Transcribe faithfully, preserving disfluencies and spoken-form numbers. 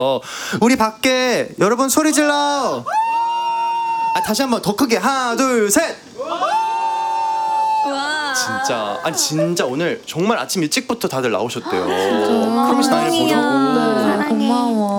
어, 우리 밖에 여러분 소리 질러. 아, 다시 한번 더 크게 하나 둘 셋. 와. 진짜 아니 진짜 오늘 정말 아침 일찍부터 다들 나오셨대요. 진짜 프로미스 나인을 보려고. 사랑해. 고마워.